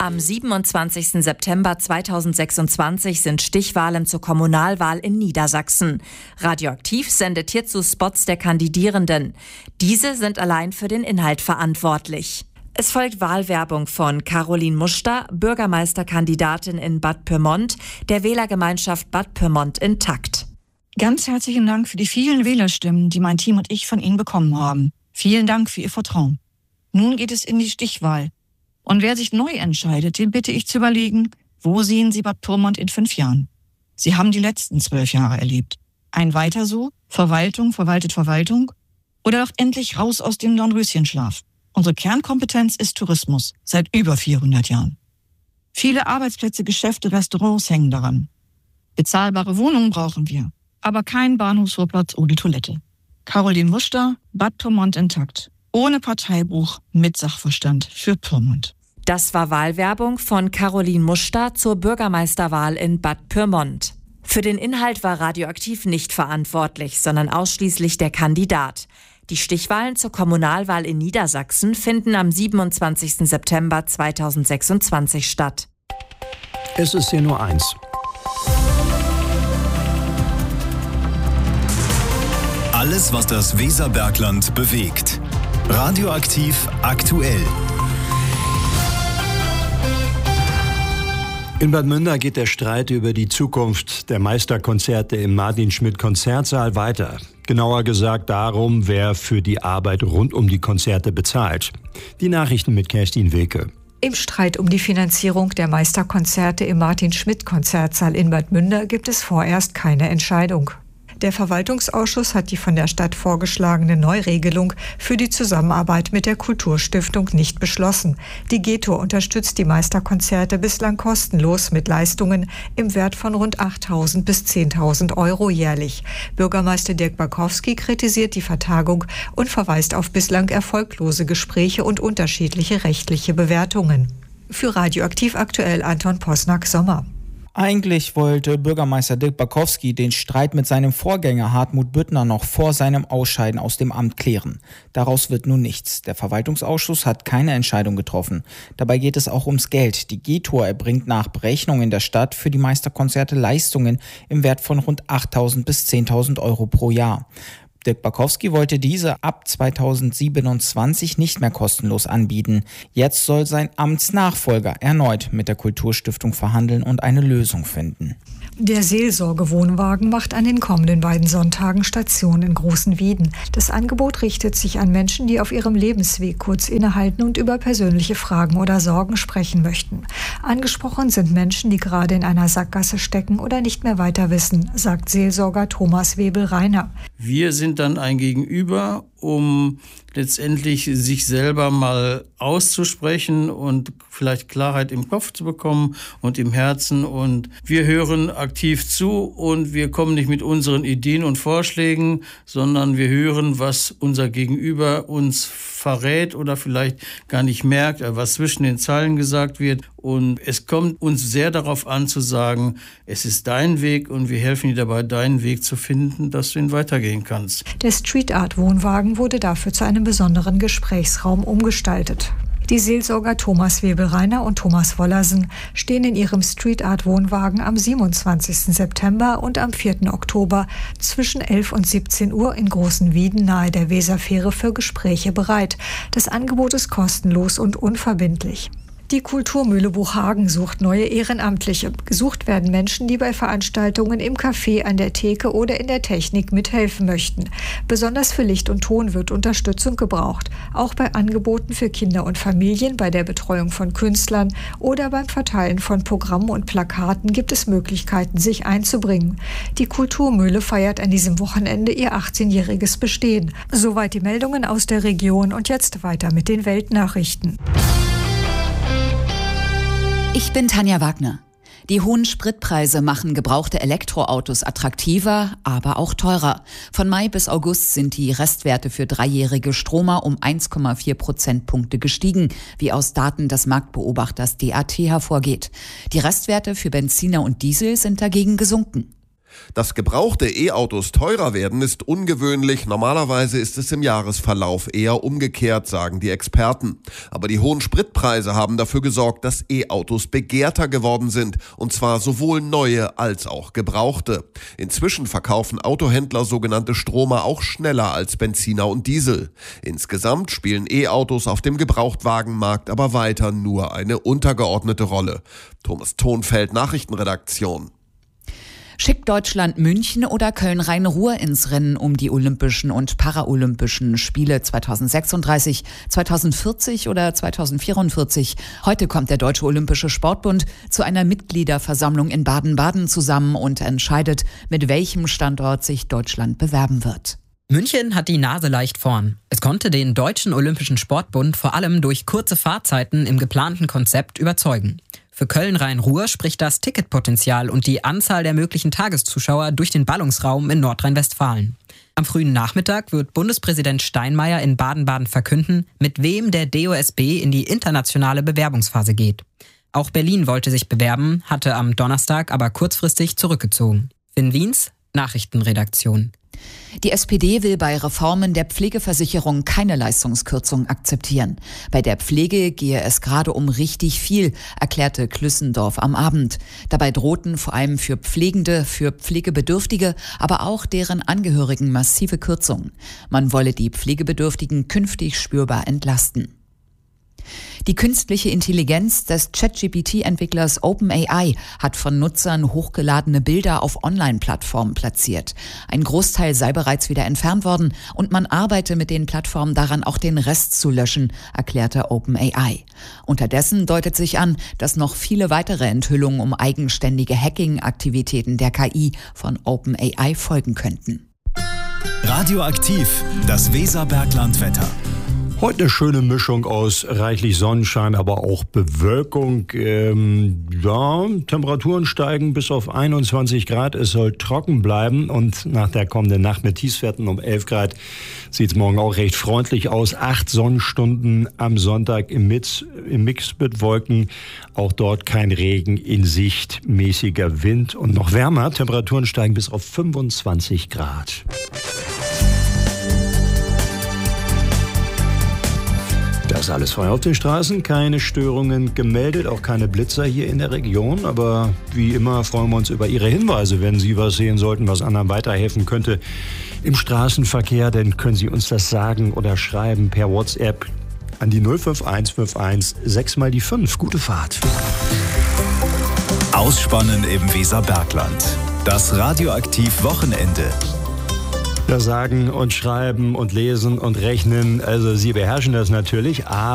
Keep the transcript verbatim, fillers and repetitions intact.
Am siebenundzwanzigsten September zweitausendsechsundzwanzig sind Stichwahlen zur Kommunalwahl in Niedersachsen. Radioaktiv sendet hierzu Spots der Kandidierenden. Diese sind allein für den Inhalt verantwortlich. Es folgt Wahlwerbung von Caroline Muster, Bürgermeisterkandidatin in Bad Pyrmont, der Wählergemeinschaft Bad Pyrmont intakt. Ganz herzlichen Dank für die vielen Wählerstimmen, die mein Team und ich von Ihnen bekommen haben. Vielen Dank für Ihr Vertrauen. Nun geht es in die Stichwahl. Und wer sich neu entscheidet, den bitte ich zu überlegen, wo sehen Sie Bad Pyrmont in fünf Jahren? Sie haben die letzten zwölf Jahre erlebt. Ein Weiter so? Verwaltung, verwaltet Verwaltung? Oder doch endlich raus aus dem Dornröschenschlaf? Unsere Kernkompetenz ist Tourismus, seit über vierhundert Jahren. Viele Arbeitsplätze, Geschäfte, Restaurants hängen daran. Bezahlbare Wohnungen brauchen wir, aber kein Bahnhofsvorplatz ohne Toilette. Caroline Muster, Bad Pyrmont intakt. Ohne Parteibuch, mit Sachverstand für Pyrmont. Das war Wahlwerbung von Caroline Muster zur Bürgermeisterwahl in Bad Pyrmont. Für den Inhalt war Radioaktiv nicht verantwortlich, sondern ausschließlich der Kandidat. Die Stichwahlen zur Kommunalwahl in Niedersachsen finden am siebenundzwanzigsten September zweitausendsechsundzwanzig statt. Es ist hier nur eins. Alles, was das Weserbergland bewegt. Radioaktiv aktuell. In Bad Münder geht der Streit über die Zukunft der Meisterkonzerte im Martin-Schmidt-Konzertsaal weiter. Genauer gesagt darum, wer für die Arbeit rund um die Konzerte bezahlt. Die Nachrichten mit Kerstin Wilke. Im Streit um die Finanzierung der Meisterkonzerte im Martin-Schmidt-Konzertsaal in Bad Münder gibt es vorerst keine Entscheidung. Der Verwaltungsausschuss hat die von der Stadt vorgeschlagene Neuregelung für die Zusammenarbeit mit der Kulturstiftung nicht beschlossen. Die G-Tour unterstützt die Meisterkonzerte bislang kostenlos mit Leistungen im Wert von rund achttausend bis zehntausend Euro jährlich. Bürgermeister Dirk Bakowski kritisiert die Vertagung und verweist auf bislang erfolglose Gespräche und unterschiedliche rechtliche Bewertungen. Für Radioaktiv aktuell Anton Posnack-Sommer. Eigentlich wollte Bürgermeister Dirk Bakowski den Streit mit seinem Vorgänger Hartmut Büttner noch vor seinem Ausscheiden aus dem Amt klären. Daraus wird nun nichts. Der Verwaltungsausschuss hat keine Entscheidung getroffen. Dabei geht es auch ums Geld. Die G-Tour erbringt nach Berechnungen der Stadt für die Meisterkonzerte Leistungen im Wert von rund achttausend bis zehntausend Euro pro Jahr. Dirk Bakowski wollte diese ab zweitausendsiebenundzwanzig nicht mehr kostenlos anbieten. Jetzt soll sein Amtsnachfolger erneut mit der Kulturstiftung verhandeln und eine Lösung finden. Der Seelsorgewohnwagen macht an den kommenden beiden Sonntagen Station in Großenwieden. Das Angebot richtet sich an Menschen, die auf ihrem Lebensweg kurz innehalten und über persönliche Fragen oder Sorgen sprechen möchten. Angesprochen sind Menschen, die gerade in einer Sackgasse stecken oder nicht mehr weiter wissen, sagt Seelsorger Thomas Webel-Reiner. Wir sind dann ein Gegenüber, um letztendlich sich selber mal auszusprechen und vielleicht Klarheit im Kopf zu bekommen und im Herzen. Und wir hören aktiv zu und wir kommen nicht mit unseren Ideen und Vorschlägen, sondern wir hören, was unser Gegenüber uns verrät oder vielleicht gar nicht merkt, was zwischen den Zeilen gesagt wird. Und es kommt uns sehr darauf an zu sagen, es ist dein Weg und wir helfen dir dabei, deinen Weg zu finden, dass du ihn weitergehen kannst. Der Street Art Wohnwagen wurde dafür zu einem besonderen Gesprächsraum umgestaltet. Die Seelsorger Thomas Webel-Reiner und Thomas Wollersen stehen in ihrem Street Art Wohnwagen am siebenundzwanzigsten September und am vierten Oktober zwischen elf und siebzehn Uhr in Großenwieden nahe der Weserfähre für Gespräche bereit. Das Angebot ist kostenlos und unverbindlich. Die Kulturmühle Buchhagen sucht neue Ehrenamtliche. Gesucht werden Menschen, die bei Veranstaltungen im Café, an der Theke oder in der Technik mithelfen möchten. Besonders für Licht und Ton wird Unterstützung gebraucht. Auch bei Angeboten für Kinder und Familien, bei der Betreuung von Künstlern oder beim Verteilen von Programmen und Plakaten gibt es Möglichkeiten, sich einzubringen. Die Kulturmühle feiert an diesem Wochenende ihr achtzehnjähriges Bestehen. Soweit die Meldungen aus der Region und jetzt weiter mit den Weltnachrichten. Ich bin Tanja Wagner. Die hohen Spritpreise machen gebrauchte Elektroautos attraktiver, aber auch teurer. Von Mai bis August sind die Restwerte für dreijährige Stromer um eins Komma vier Prozentpunkte gestiegen, wie aus Daten des Marktbeobachters D A T hervorgeht. Die Restwerte für Benziner und Diesel sind dagegen gesunken. Dass gebrauchte E-Autos teurer werden, ist ungewöhnlich. Normalerweise ist es im Jahresverlauf eher umgekehrt, sagen die Experten. Aber die hohen Spritpreise haben dafür gesorgt, dass E-Autos begehrter geworden sind. Und zwar sowohl neue als auch gebrauchte. Inzwischen verkaufen Autohändler sogenannte Stromer auch schneller als Benziner und Diesel. Insgesamt spielen E-Autos auf dem Gebrauchtwagenmarkt aber weiter nur eine untergeordnete Rolle. Thomas Thonfeld, Nachrichtenredaktion. Schickt Deutschland München oder Köln-Rhein-Ruhr ins Rennen um die Olympischen und Paralympischen Spiele zweitausendsechsunddreißig, zweitausendvierzig oder zweitausendvierundvierzig? Heute kommt der Deutsche Olympische Sportbund zu einer Mitgliederversammlung in Baden-Baden zusammen und entscheidet, mit welchem Standort sich Deutschland bewerben wird. München hat die Nase leicht vorn. Es konnte den Deutschen Olympischen Sportbund vor allem durch kurze Fahrzeiten im geplanten Konzept überzeugen. Für Köln-Rhein-Ruhr spricht das Ticketpotenzial und die Anzahl der möglichen Tageszuschauer durch den Ballungsraum in Nordrhein-Westfalen. Am frühen Nachmittag wird Bundespräsident Steinmeier in Baden-Baden verkünden, mit wem der D O S B in die internationale Bewerbungsphase geht. Auch Berlin wollte sich bewerben, hatte am Donnerstag aber kurzfristig zurückgezogen. Finn Wiens, Nachrichtenredaktion. Die S P D will bei Reformen der Pflegeversicherung keine Leistungskürzung akzeptieren. Bei der Pflege gehe es gerade um richtig viel, erklärte Klüssendorf am Abend. Dabei drohten vor allem für Pflegende, für Pflegebedürftige, aber auch deren Angehörigen massive Kürzungen. Man wolle die Pflegebedürftigen künftig spürbar entlasten. Die künstliche Intelligenz des Chat-G P T-Entwicklers OpenAI hat von Nutzern hochgeladene Bilder auf Online-Plattformen platziert. Ein Großteil sei bereits wieder entfernt worden und man arbeite mit den Plattformen daran, auch den Rest zu löschen, erklärte OpenAI. Unterdessen deutet sich an, dass noch viele weitere Enthüllungen um eigenständige Hacking-Aktivitäten der K I von OpenAI folgen könnten. Radioaktiv, das Weserberglandwetter. Heute eine schöne Mischung aus reichlich Sonnenschein, aber auch Bewölkung. Ähm, ja, Temperaturen steigen bis auf einundzwanzig Grad. Es soll trocken bleiben und nach der kommenden Nacht mit Tiefstwerten um elf Grad sieht es morgen auch recht freundlich aus. Acht Sonnenstunden am Sonntag im Mix, im Mix mit Wolken. Auch dort kein Regen in Sicht, mäßiger Wind und noch wärmer. Temperaturen steigen bis auf fünfundzwanzig Grad. Das ist alles frei auf den Straßen, keine Störungen gemeldet, auch keine Blitzer hier in der Region. Aber wie immer freuen wir uns über Ihre Hinweise, wenn Sie was sehen sollten, was anderen weiterhelfen könnte im Straßenverkehr. Dann können Sie uns das sagen oder schreiben per WhatsApp an die null fünf eins fünf eins sechs mal die fünf. Gute Fahrt. Ausspannen im Weserbergland. Das Radioaktiv-Wochenende. Das Sagen und Schreiben und Lesen und Rechnen, also Sie beherrschen das natürlich, aber